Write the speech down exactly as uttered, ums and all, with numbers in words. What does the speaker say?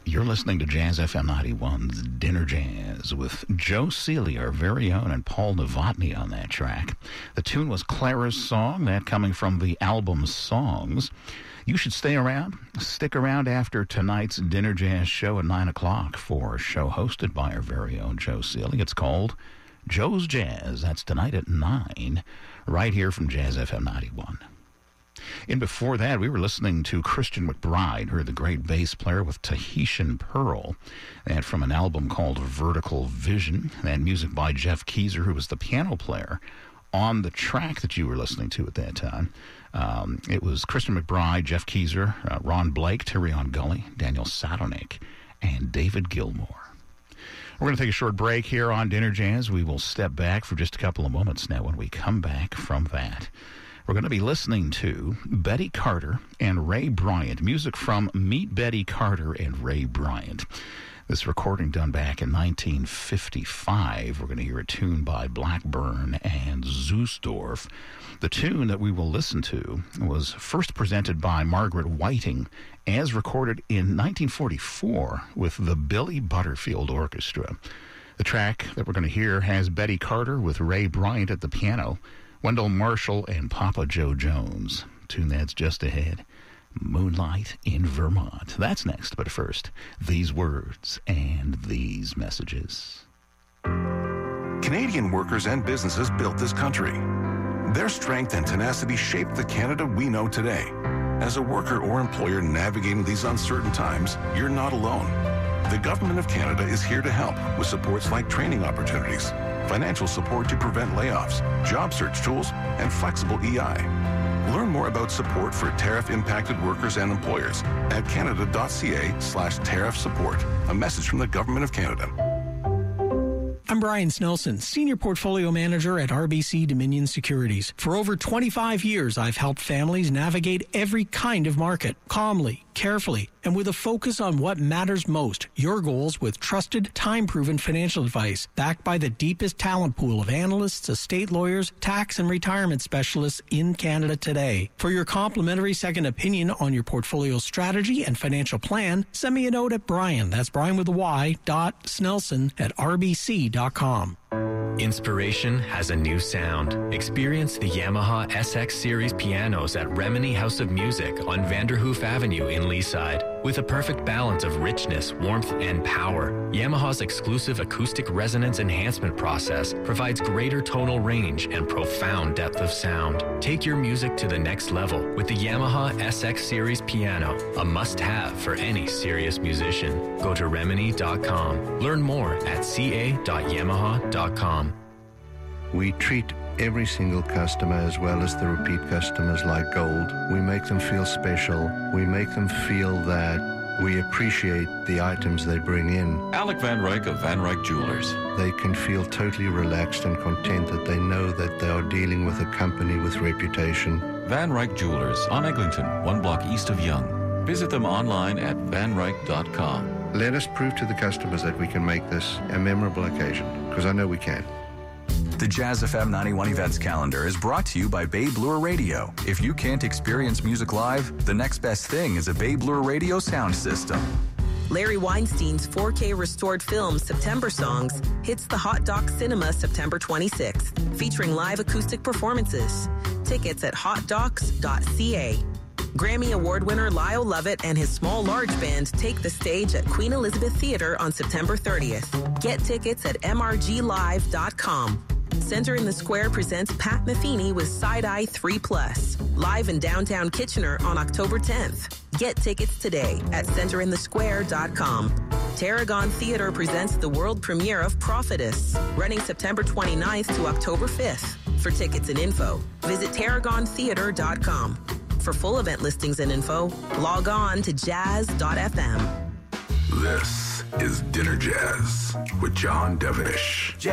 You're listening to Jazz F M ninety-one's Dinner Jazz with Joe Seeley, our very own, and Paul Novotny on that track. The tune was Clara's Song, that coming from the album Songs. You should stay around, stick around after tonight's Dinner Jazz show at nine o'clock for a show hosted by our very own Joe Seeley. It's called Joe's Jazz. That's tonight at nine, right here from Jazz F M ninety-one. And before that, we were listening to Christian McBride, her the great bass player with Tahitian Pearl, and from an album called Vertical Vision, and music by Jeff Keyser, who was the piano player on the track that you were listening to at that time. Um, it was Christian McBride, Jeff Keyser, uh, Ron Blake, Tyrion Gully, Daniel Sadonik, and David Gilmour. We're going to take a short break here on Dinner Jazz. We will step back for just a couple of moments now. When we come back from that, we're going to be listening to Betty Carter and Ray Bryant, music from Meet Betty Carter and Ray Bryant. This recording done back in nineteen fifty-five. We're going to hear a tune by Blackburn and Zusdorf. The tune that we will listen to was first presented by Margaret Whiting as recorded in nineteen forty-four with the Billy Butterfield Orchestra. The track that we're going to hear has Betty Carter with Ray Bryant at the piano, Wendell Marshall and Papa Joe Jones. Tune that's just ahead. Moonlight in Vermont. That's next, but first, these words and these messages. Canadian workers and businesses built this country. Their strength and tenacity shaped the Canada we know today. As a worker or employer navigating these uncertain times, you're not alone. The Government of Canada is here to help with supports like training opportunities, financial support to prevent layoffs, job search tools, and flexible E I. Learn more about support for tariff-impacted workers and employers at canada.ca slash tariff support. A message from the Government of Canada. I'm Brian Snelson, Senior Portfolio Manager at R B C Dominion Securities. For over twenty-five years, I've helped families navigate every kind of market, calmly, carefully, and with a focus on what matters most, your goals with trusted, time-proven financial advice, backed by the deepest talent pool of analysts, estate lawyers, tax and retirement specialists in Canada today. For your complimentary second opinion on your portfolio strategy and financial plan, send me a note at Brian, that's Brian with a Y, dot Snelson at R B C dot com. Inspiration has a new sound. Experience the Yamaha S X Series pianos at Remini House of Music on Vanderhoof Avenue in Leaside. With a perfect balance of richness, warmth, and power, Yamaha's exclusive acoustic resonance enhancement process provides greater tonal range and profound depth of sound. Take your music to the next level with the Yamaha S X Series piano, a must-have for any serious musician. Go to remini dot com. Learn more at c a dot yamaha dot com. We treat every single customer as well as the repeat customers like gold. We make them feel special. We make them feel that we appreciate the items they bring in. Alec Van Ryk of Van Ryk Jewelers. They can feel totally relaxed and content that they know that they are dealing with a company with reputation. Van Ryk Jewelers on Eglinton, one block east of Yonge. Visit them online at van ryk dot com. Let us prove to the customers that we can make this a memorable occasion, because I know we can. The Jazz F M ninety-one events calendar is brought to you by Bay Bloor Radio. If you can't experience music live, the next best thing is a Bay Bloor Radio sound system. Larry Weinstein's four K restored film, September Songs, hits the Hot Doc Cinema September twenty-sixth, featuring live acoustic performances. Tickets at hot docs dot c a. Grammy Award winner Lyle Lovett and his Small Large Band take the stage at Queen Elizabeth Theatre on September thirtieth. Get tickets at m r g live dot com. Center in the Square presents Pat Metheny with Side Eye three plus, live in downtown Kitchener on October tenth. Get tickets today at center in the square dot com. Tarragon Theatre presents the world premiere of Prophetess, running September twenty-ninth to October fifth. For tickets and info, visit tarragon theatre dot com. For full event listings and info, log on to jazz dot f m. This is Dinner Jazz with John Devenish.